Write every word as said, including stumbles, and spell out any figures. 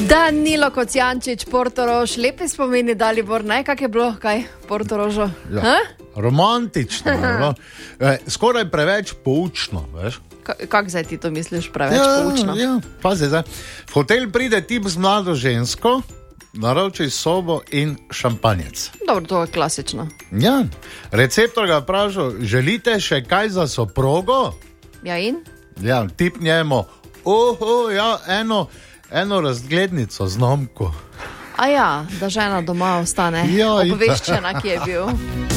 Danilo Kocijančič, Portorož, lepi spomeni, Dalibor, ne, kak je bilo, kaj, Portorožo? Ja, romantično, no? e, skoraj preveč poučno, veš? K- kak zdaj ti to misliš, preveč ja, poučno? Ja, pazi zdaj. V hotel pride tip z mlado žensko, naroči sobo in šampanjec. Dobro, to je klasično. Ja, receptor ga vpraša, želite še kaj za soprogo? Ja in? Ja, tip njemu, oho, ja, eno... Eno razglednico znamko. A ja, da žena doma ostane ja, obveščena, ki je bil.